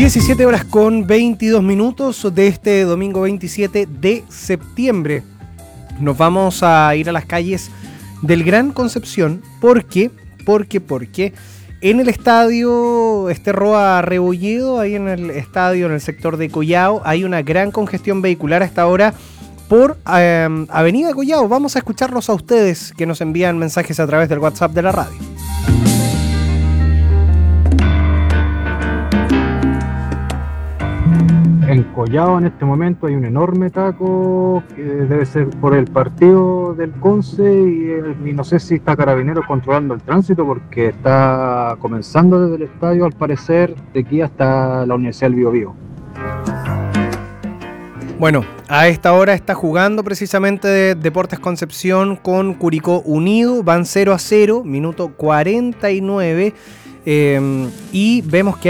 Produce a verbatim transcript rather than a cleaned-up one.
diecisiete horas con veintidós minutos de este domingo veintisiete de septiembre. Nos vamos a ir a las calles del Gran Concepción porque, porque, porque en el estadio Esterroa Rebolledo, ahí en el estadio, en el sector de Collao, hay una gran congestión vehicular a esta hora por eh, Avenida Collao. Vamos a escucharlos a ustedes que nos envían mensajes a través del WhatsApp de la radio. En Collao en este momento hay un enorme taco que debe ser por el partido del Conce y, y no sé si está Carabineros controlando el tránsito porque está comenzando desde el estadio al parecer de aquí hasta la Universidad del Biobío. Bueno, a esta hora está jugando precisamente de Deportes Concepción con Curicó Unido, van cero a cero, minuto cuarenta y nueve, eh, y vemos que